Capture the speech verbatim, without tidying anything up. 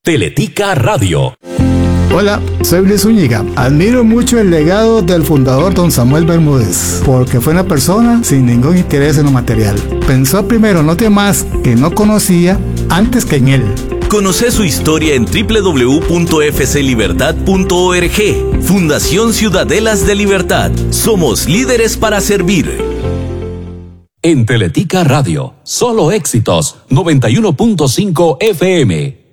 Teletica Radio. Hola, soy Luis Zúñiga. Admiro mucho el legado del fundador don Samuel Bermúdez, porque fue una persona sin ningún interés en lo material. Pensó primero en los demás que no conocía antes que en él. Conoce su historia en doble u doble u doble u punto f c libertad punto org. Fundación Ciudadelas de Libertad. Somos líderes para servir. En Teletica Radio, solo éxitos, noventa y uno punto cinco F M.